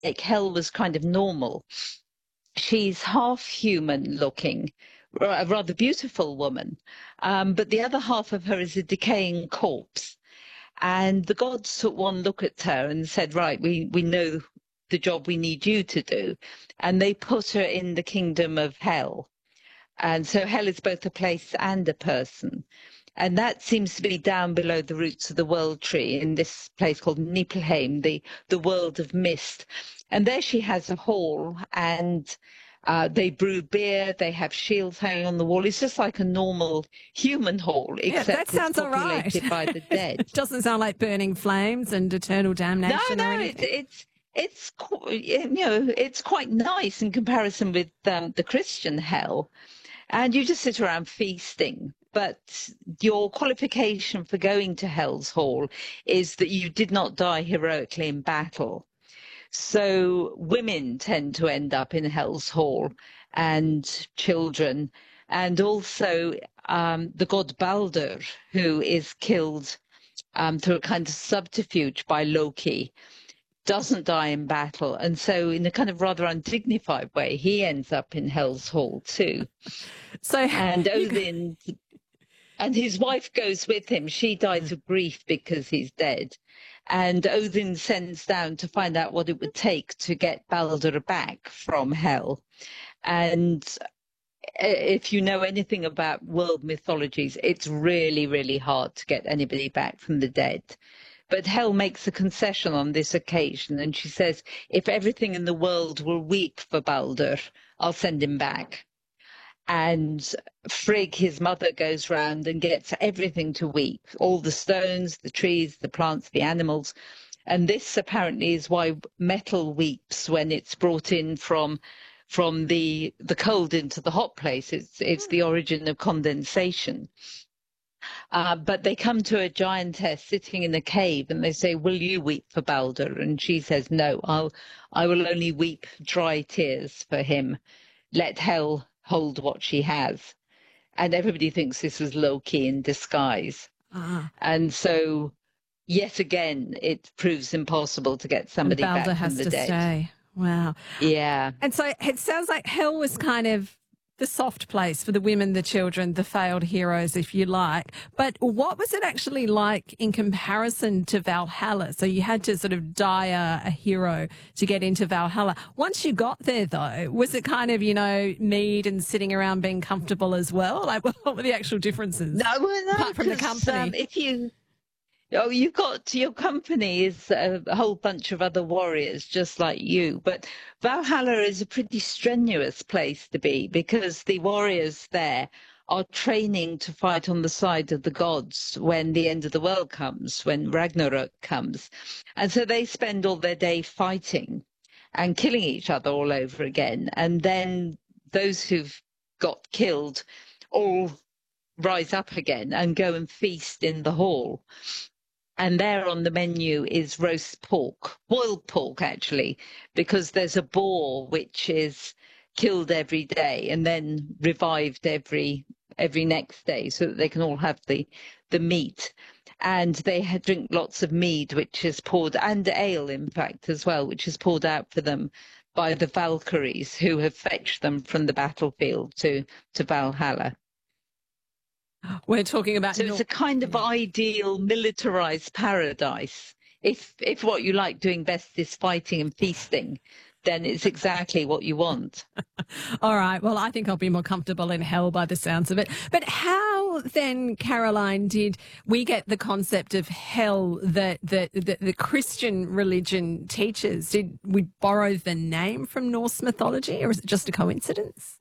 like Hel was kind of normal. She's half human looking, a rather beautiful woman, but the other half of her is a decaying corpse. And the gods took one look at her and said, right, we know the job we need you to do. And they put her in the kingdom of Hell. And so Hell is both a place and a person. And that seems to be down below the roots of the world tree in this place called Niflheim, the world of mist. And there she has a hall, and they brew beer, they have shields hanging on the wall. It's just like a normal human hall, Yeah, that except it's sounds all right. populated by the dead. It doesn't sound like burning flames and eternal damnation or anything. It's quite nice in comparison with the Christian hell, and you just sit around feasting. But your qualification for going to Hell's Hall is that you did not die heroically in battle. So women tend to end up in Hell's Hall, and children, and also the god Baldur, who is killed through a kind of subterfuge by Loki, doesn't die in battle. And so in a kind of rather undignified way, he ends up in Hell's Hall too. So And Odin and his wife goes with him. She dies of grief because he's dead. And Odin sends down to find out what it would take to get Baldur back from Hell. And if you know anything about world mythologies, it's really, really hard to get anybody back from the dead. But Hel makes a concession on this occasion, and she says, if everything in the world will weep for Baldur, I'll send him back. And Frigg, his mother, goes round and gets everything to weep, all the stones, the trees, the plants, the animals. And this apparently is why metal weeps when it's brought in from the cold into the hot place. It's the origin of condensation. But they come to a giantess sitting in a cave, and they say, will you weep for Baldur? And she says, no, I will only weep dry tears for him. Let Hel hold what she has. And everybody thinks this was Loki in disguise. And so, yet again, it proves impossible to get somebody back from the dead. Stay. Wow. Yeah. And so it sounds like Hell was kind of the soft place for the women, the children, the failed heroes, if you like. But what was it actually like in comparison to Valhalla? So you had to sort of die a hero to get into Valhalla. Once you got there, though, was it kind of, mead and sitting around being comfortable as well? Like, what were the actual differences? No, apart from the company? You've got your company is a whole bunch of other warriors just like you, but Valhalla is a pretty strenuous place to be because the warriors there are training to fight on the side of the gods when the end of the world comes, when Ragnarok comes. And so they spend all their day fighting and killing each other all over again. And then those who've got killed all rise up again and go and feast in the hall. And there on the menu is roast pork, boiled pork, actually, because there's a boar which is killed every day and then revived every next day so that they can all have the meat. And they drink lots of mead, which is poured, and ale, in fact, as well, which is poured out for them by the Valkyries who have fetched them from the battlefield to Valhalla. We're talking about... So it's a kind of ideal militarized paradise. If what you like doing best is fighting and feasting, then it's exactly what you want. All right. Well, I think I'll be more comfortable in Hell by the sounds of it. But how then, Caroline, did we get the concept of hell that the Christian religion teaches? Did we borrow the name from Norse mythology, or is it just a coincidence?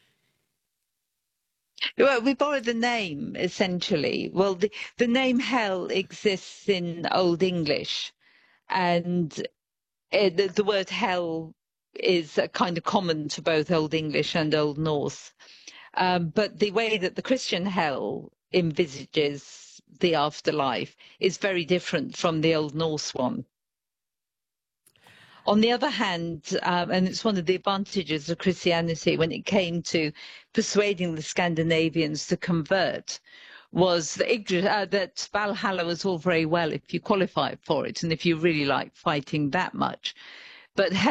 Well, we borrowed the name, essentially. Well, the name Hell exists in Old English, and the word hell is kind of common to both Old English and Old Norse. But the way that the Christian hell envisages the afterlife is very different from the Old Norse one. On the other hand, and it's one of the advantages of Christianity when it came to persuading the Scandinavians to convert, was that Valhalla was all very well if you qualified for it and if you really like fighting that much. But